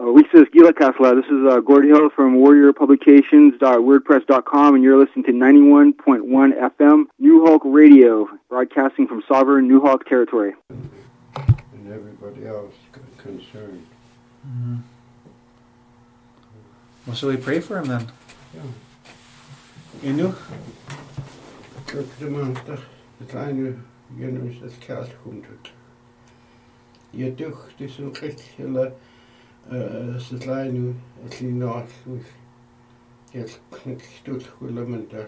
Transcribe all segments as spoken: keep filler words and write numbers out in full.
Oasis Gila Kasla. This is uh, Gord Hill from warrior publications dot wordpress dot com, and you're listening to ninety-one point one F M New Hulk Radio, broadcasting from sovereign New Hulk territory. And everybody else concerned. Mm-hmm. Well, shall we pray for him then? Yeah. Inu? Look, the monster, the tiny, you know, is a cat hundred. You do this in Christian. Sydd lai nhw, y llun o allwys. Gael cnigdwyd chwilamyndar.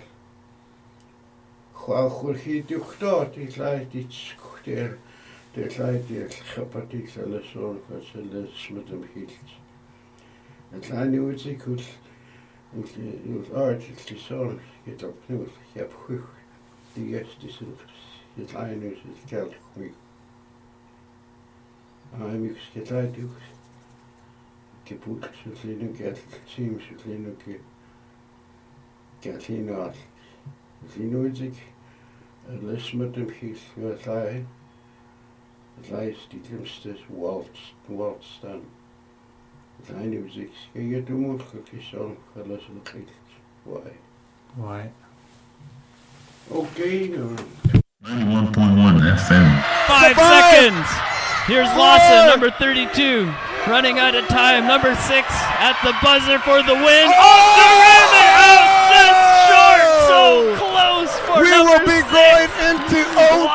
Chwal chwyr chi diwch dod i llai di sgwchdir. Dy llai di chapa di llal y sôn chwas y lysmyd am hylt. Y llai nhw wedi cwll yw'r oed y lli sôn gyda pnwll chiab chwych. Di esti sy'n y llai nhw sydd gael chwych. A ymwch sydd llai diwch. Gepult sy'n llun o gell, tîm sy'n llun o gell llun o all. Llun o ydig, y lysmyd am hyll o llai, y llai ysdi glimstys Waldstan. Y llai nhw ydig, sgei y dwmwch o cysol, chalas yn chyllt. Why? Why? Okay, no. ninety-one point one F M. Five seconds! Here's Lawson, number thirty-two. Running out of time, number six at the buzzer for the win. Oh, oh the rim out just short, so close for we number will be six. going into O